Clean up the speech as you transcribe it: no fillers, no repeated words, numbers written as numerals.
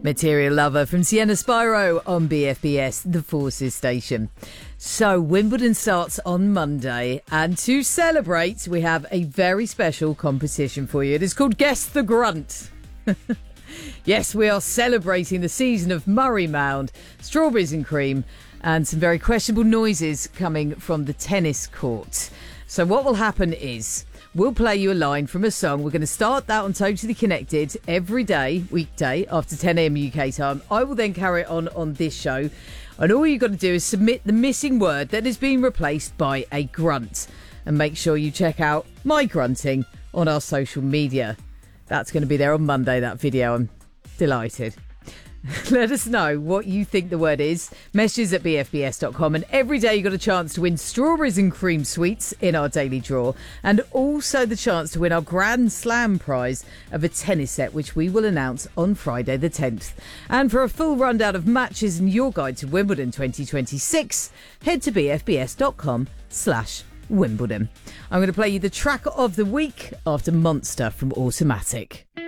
Material Lover from Sienna Spyro on BFBS, the Forces station. So Wimbledon starts on Monday, and to celebrate, we have a very special competition for you. It is called Guess the Grunt. Yes, we are celebrating the season of Murray Mound, strawberries and cream, and some very questionable noises coming from the tennis court. So what will happen is we'll play you a line from a song. We're going to start that on Totally Connected every day, weekday, after 10 a.m. UK time. I will then carry it on this show. And all you've got to do is submit the missing word that has been replaced by a grunt. And make sure you check out my grunting on our social media. That's going to be there on Monday, that video. I'm delighted. Let us know what you think the word is. Messages at bfbs.com. And every day you've got a chance to win strawberries and cream sweets in our daily draw. And also the chance to win our Grand Slam prize of a tennis set, which we will announce on Friday the 10th. And for a full rundown of matches and your guide to Wimbledon 2026, head to bfbs.com/Wimbledon. I'm going to play you the track of the week after Monster from Automatic.